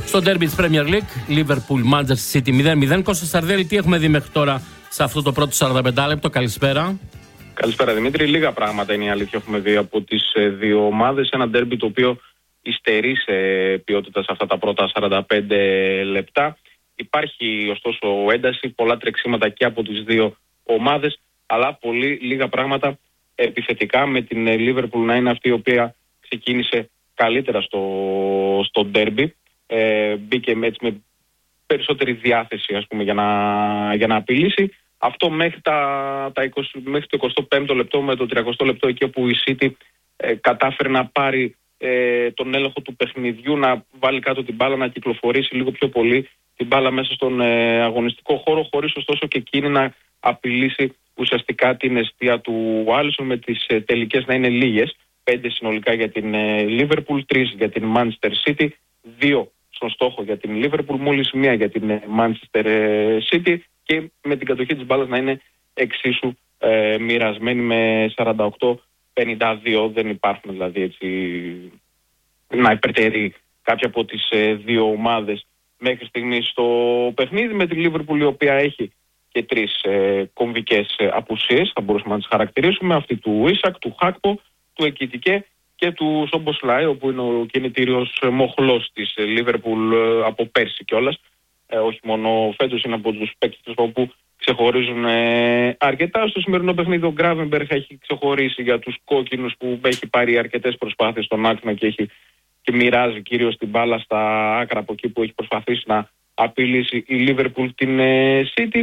Στο ντέρμπι της Premier League, Liverpool-Manchester City 0-0. Κώστα Σαρδέλη, τι έχουμε δει μέχρι τώρα σε αυτό το πρώτο 45 λεπτό? Καλησπέρα. Καλησπέρα Δημήτρη. Λίγα πράγματα είναι η αλήθεια έχουμε δει από τις δύο ομάδες. Ένα ντέρμπι το οποίο υστερεί σε ποιότητα σε αυτά τα πρώτα 45 λεπτά. Υπάρχει ωστόσο ένταση, πολλά τρεξίματα και από τις δύο ομάδες, αλλά πολύ λίγα πράγματα επιθετικά, με την Liverpool να είναι αυτή η οποία ξεκίνησε καλύτερα στο ντέρμπι. Μπήκε έτσι με περισσότερη διάθεση, ας πούμε, για να απειλήσει. Αυτό μέχρι το 25ο λεπτό, με το 30ο λεπτό, εκεί όπου η City κατάφερε να πάρει τον έλεγχο του παιχνιδιού, να βάλει κάτω την μπάλα, να κυκλοφορήσει λίγο πιο πολύ την μπάλα μέσα στον αγωνιστικό χώρο, χωρίς ωστόσο και εκείνη να απειλήσει ουσιαστικά την εστία του Άλισον, με τις τελικές να είναι λίγες. 5 συνολικά για την Liverpool, 3 για την Manchester City, 2 στον στόχο για την Liverpool, μόλις 1 για την Manchester City, και με την κατοχή της μπάλας να είναι εξίσου μοιρασμένη με 48-52. Δεν υπάρχουν δηλαδή έτσι να υπερτερεί κάποια από τις δύο ομάδες μέχρι στιγμής στο παιχνίδι, με την Liverpool η οποία έχει και 3 κομβικές απουσίες, θα μπορούσαμε να τις χαρακτηρίσουμε, αυτή του Ίσακ, του Χάκπο, του Εκιτικέ και του Σόμποσλάι, όπου είναι ο κινητήριος μοχλός της Liverpool από πέρσι κιόλας. Όχι μόνο φέτος, είναι από τους παίκτες που ξεχωρίζουν αρκετά. Στο σημερινό παιχνίδι ο Γκράβενμπεργκ έχει ξεχωρίσει για τους κόκκινους, που έχει πάρει αρκετές προσπάθειες στον άξονα και μοιράζει κυρίως την μπάλα στα άκρα, από εκεί που έχει προσπαθήσει να απειλήσει η Liverpool την City,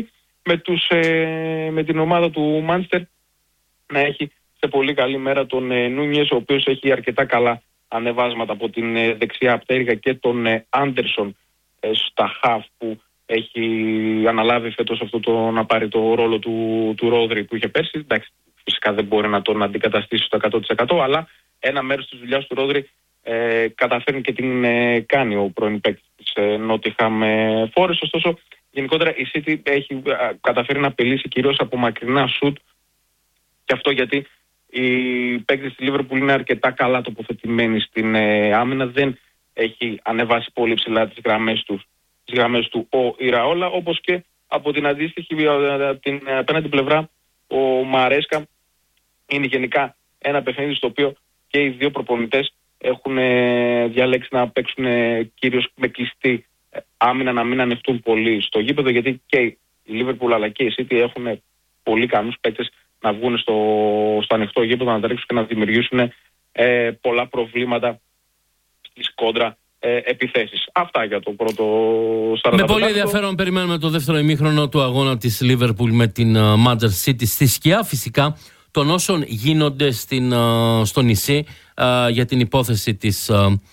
με την ομάδα του Manchester να έχει σε πολύ καλή μέρα τον Νούνιες, ο οποίος έχει αρκετά καλά ανεβάσματα από την δεξιά πτέρυγα, και τον Άντερσον στα χαφ, που έχει αναλάβει φέτος να πάρει το ρόλο του Ρόδρυ που είχε πέρσι. Εντάξει, φυσικά δεν μπορεί να τον αντικαταστήσει στο 100%, αλλά ένα μέρος της δουλειάς του Ρόδρυ καταφέρνει και την κάνει ο πρώην παίκτης της Nottingham Forest. Ωστόσο, γενικότερα η City έχει καταφέρει να απειλήσει κυρίως από μακρινά σουτ, και αυτό γιατί οι παίκτες της Liverpool είναι αρκετά καλά τοποθετημένοι στην άμυνα. Δεν έχει ανεβάσει πολύ ψηλά τις γραμμές του ο Ιραόλα, όπως και από την αντίστοιχη την απέναντι πλευρά ο Μαρέσκα. Είναι γενικά ένα παιχνίδι στο οποίο και οι δύο προπονητές έχουν διαλέξει να παίξουν κυρίως με κλειστή άμυνα, να μην ανοιχτούν πολύ στο γήπεδο, γιατί και η Liverpool αλλά και η City έχουν πολύ καλούς παίκτες να βγουν στο ανοιχτό γήπεδο, να τρέξουν και να δημιουργήσουν πολλά προβλήματα στις κόντρα επιθέσεις. Αυτά για το πρώτο 45. Με πολύ ενδιαφέρον περιμένουμε το δεύτερο ημίχρονο του αγώνα της Liverpool με την Manchester City, στη σκιά φυσικά των όσων γίνονται στο νησί για την υπόθεση της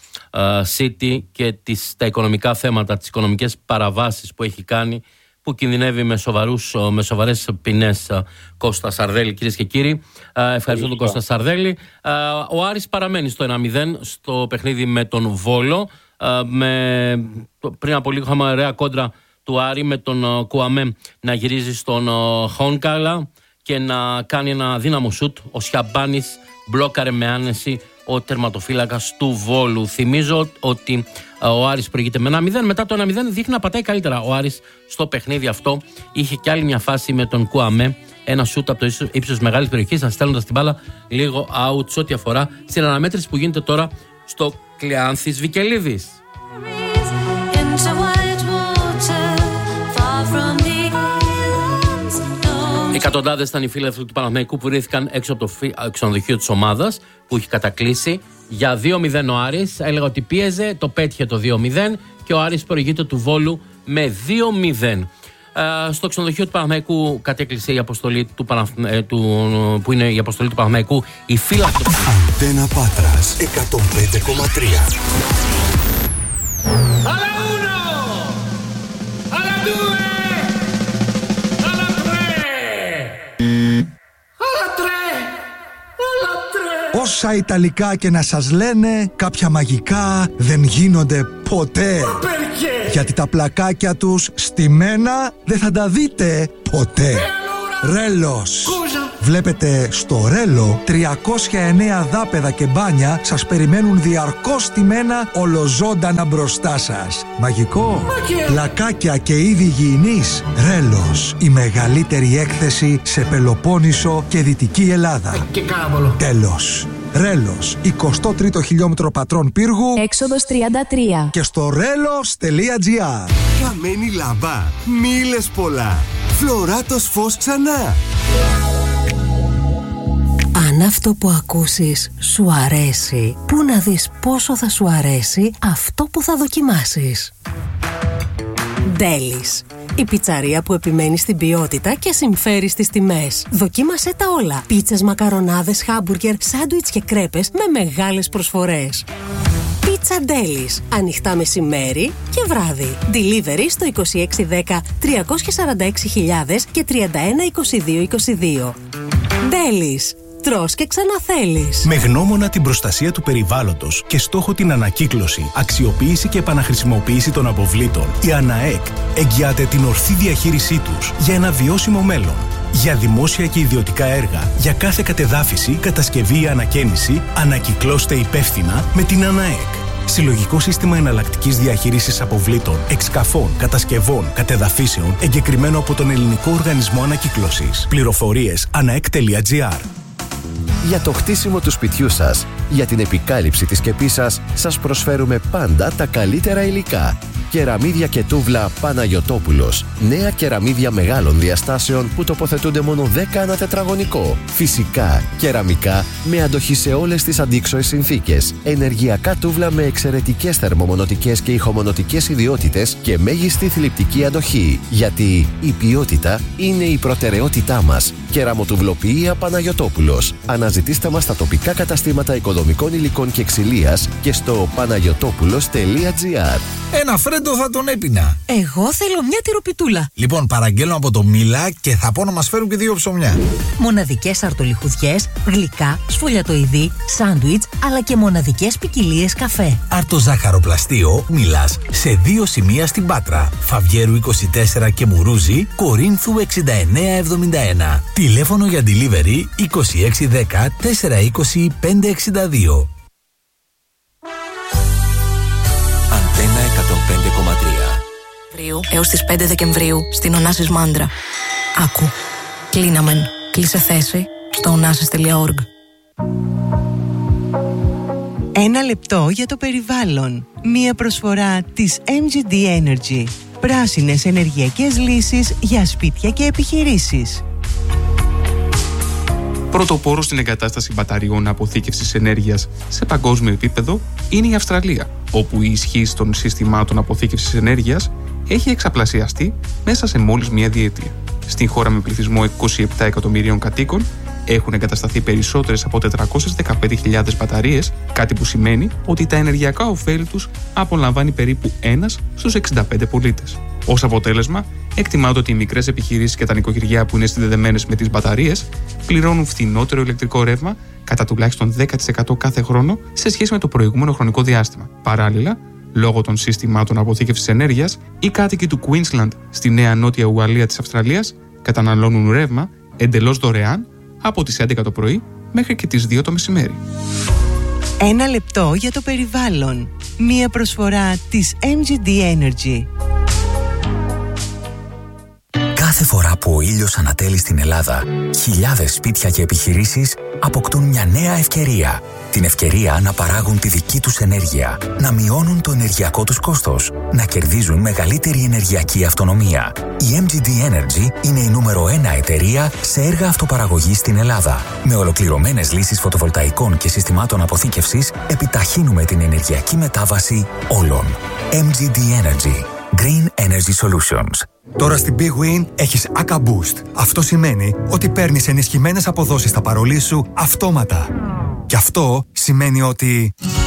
City και τα οικονομικά θέματα, τις οικονομικές παραβάσεις που έχει κάνει, που κινδυνεύει με σοβαρές ποινές. Κώστα Σαρδέλη, κυρίες και κύριοι. Ευχαριστώ τον Κώστα Σαρδέλη. Ο Άρης παραμένει στο 1-0 στο παιχνίδι με τον Βόλο. Πριν από λίγο είχαμε ωραία κόντρα του Άρη με τον Κουαμέ να γυρίζει στον Χόνκαλα και να κάνει ένα δύναμο σουτ. Ο Σιαμπάνης μπλόκαρε με άνεση ο τερματοφύλακας του Βόλου. Θυμίζω ότι ο Άρης προηγείται με 1-0. Μετά το 1-0 δείχνει να πατάει καλύτερα. Ο Άρης στο παιχνίδι αυτό είχε κι άλλη μια φάση με τον Κουαμέ. Ένα σούτ από το ύψος μεγάλης περιοχής, στέλνοντας την μπάλα λίγο out, σε ό,τι αφορά στην αναμέτρηση που γίνεται τώρα στο Κλεάνθης Βικελίδης. Εκατοντάδες ήταν οι φίλοι του Παναθηναϊκού που ρίχθηκαν έξω από το ξενοδοχείο της ομάδας που έχει κατακλείσει. Για 2-0 ο Άρης, έλεγα ότι πίεζε, το πέτυχε το 2-0 και ο Άρης προηγείται του Βόλου με 2-0. Στο ξενοδοχείο του Παναθηναϊκού κατέκλυσε η αποστολή που είναι η αποστολή του Παναθηναϊκού, η φύλακτο. Αντένα Πάτρας 105,3. Όσα Ιταλικά και να σας λένε, κάποια μαγικά δεν γίνονται ποτέ. Γιατί τα πλακάκια τους στημένα δεν θα τα δείτε ποτέ. Ρέλος. Βλέπετε, στο Ρέλο 309 δάπεδα και μπάνια σας περιμένουν διαρκώς στημένα ολοζώντανα μπροστά σας. Μαγικό. Πλακάκια και είδη υγιεινής. Ρέλος, η μεγαλύτερη έκθεση σε Πελοπόννησο και Δυτική Ελλάδα. Και κάραβολο. Τέλος. Ρέλος, 23ο χιλιόμετρο Πατρών Πύργου, έξοδος 33. και στο relos.gr. Καμένη λάμπα, μη λες πολλά. Φλωράτος φως ξανά. Αν αυτό που ακούσεις σου αρέσει, πού να δεις πόσο θα σου αρέσει αυτό που θα δοκιμάσεις. Ντέλις, η πιτσαρία που επιμένει στην ποιότητα και συμφέρει στις τιμές. Δοκίμασέ τα όλα. Πίτσες, μακαρονάδες, χάμπουργκερ, σάντουιτς και κρέπες με μεγάλες προσφορές. Πίτσα Ντέλις. Ανοιχτά μεσημέρι και βράδυ. Delivery στο 2610 346.000 και 312222. Ντέλις. Τρως και ξαναθέλεις. Με γνώμονα την προστασία του περιβάλλοντος και στόχο την ανακύκλωση, αξιοποίηση και επαναχρησιμοποίηση των αποβλήτων, η ΑΝΑΕΚ εγγυάται την ορθή διαχείρισή τους για ένα βιώσιμο μέλλον. Για δημόσια και ιδιωτικά έργα, για κάθε κατεδάφιση, κατασκευή ή ανακαίνιση, ανακυκλώστε υπεύθυνα με την ΑΝΑΕΚ. Συλλογικό σύστημα εναλλακτικής διαχείρισης αποβλήτων, εξκαφών, κατασκευών, κατεδαφίσεων, εγκεκριμένο από τον Ελληνικό Οργανισμό Ανακύκλωσης. Πληροφορίες anaec.gr. Για το χτίσιμο του σπιτιού σας, για την επικάλυψη της σκεπής σας, σας προσφέρουμε πάντα τα καλύτερα υλικά. Κεραμίδια και τούβλα Παναγιωτόπουλος. Νέα κεραμίδια μεγάλων διαστάσεων που τοποθετούνται μόνο 10 ανά τετραγωνικό. Φυσικά, κεραμικά με αντοχή σε όλες τις αντίξωες συνθήκες. Ενεργειακά τούβλα με εξαιρετικές θερμομονωτικές και ηχομονωτικές ιδιότητες και μέγιστη θλιπτική αντοχή. Γιατί η ποιότητα είναι η προτεραιότητά μας. Κεραμοτουβλοποιία Παναγιωτόπουλος. Αναζητήστε μας στα τοπικά καταστήματα οικοδομικών υλικών και ξυλίας και στο panagiotopulos.gr. Ένα φρέντο θα τον έπινα. Εγώ θέλω μια τυροπιτούλα. Λοιπόν, παραγγέλνω από το Μίλα και θα πω να μας φέρουν και 2 ψωμιά. Μοναδικές αρτολιχουδιές, γλυκά, σφολιατοειδή, σάντουιτς, αλλά και μοναδικές ποικιλίες καφέ. Αρτοζάχαροπλαστείο Μίλας σε 2 σημεία στην Πάτρα. Φαβιέρου 24 και Μουρούζη, Κορίνθου 6971. Τηλέφωνο για delivery 2610 420 562. Αντένα 105,3. Έως τις 5 Δεκεμβρίου στην Ωνάσης Μάντρα. Άκου. Κλείναμεν. Κλείσε θέση στο onassis.org. Ένα λεπτό για το περιβάλλον. Μία προσφορά της MGD Energy. Πράσινες ενεργειακές λύσεις για σπίτια και επιχειρήσεις. Πρωτοπόρο στην εγκατάσταση μπαταριών αποθήκευσης ενέργειας σε παγκόσμιο επίπεδο είναι η Αυστραλία, όπου η ισχύς των συστημάτων αποθήκευσης ενέργειας έχει εξαπλασιαστεί μέσα σε μόλις μία διετία. Στην χώρα με πληθυσμό 27 εκατομμυρίων κατοίκων έχουν εγκατασταθεί περισσότερες από 415.000 μπαταρίες, κάτι που σημαίνει ότι τα ενεργειακά ωφέλη τους απολαμβάνει περίπου 1 στους 65 πολίτες. Ως αποτέλεσμα, εκτιμάται ότι οι μικρές επιχειρήσεις και τα νοικοκυριά που είναι συνδεδεμένες με τις μπαταρίες πληρώνουν φθηνότερο ηλεκτρικό ρεύμα κατά τουλάχιστον 10% κάθε χρόνο σε σχέση με το προηγούμενο χρονικό διάστημα. Παράλληλα, λόγω των συστημάτων αποθήκευσης ενέργειας, οι κάτοικοι του Queensland στη Νέα Νότια Ουαλία της Αυστραλίας καταναλώνουν ρεύμα εντελώς δωρεάν από τις 11 το πρωί μέχρι και τις 2 το μεσημέρι. Ένα λεπτό για το περιβάλλον. Μία προσφορά της MGD Energy. Κάθε φορά που ο ήλιος ανατέλει στην Ελλάδα, χιλιάδες σπίτια και επιχειρήσεις αποκτούν μια νέα ευκαιρία. Την ευκαιρία να παράγουν τη δική τους ενέργεια, να μειώνουν το ενεργειακό τους κόστος, να κερδίζουν μεγαλύτερη ενεργειακή αυτονομία. Η MGD Energy είναι η νούμερο 1 εταιρεία σε έργα αυτοπαραγωγής στην Ελλάδα. Με ολοκληρωμένες λύσεις φωτοβολταϊκών και συστημάτων αποθήκευσης, επιταχύνουμε την ενεργειακή μετάβαση όλων. MGD Energy. Green Energy Solutions. Τώρα στην Big Win έχεις ACA Boost. Αυτό σημαίνει ότι παίρνεις ενισχυμένες αποδόσεις στα παρολί σου αυτόματα. Και αυτό σημαίνει ότι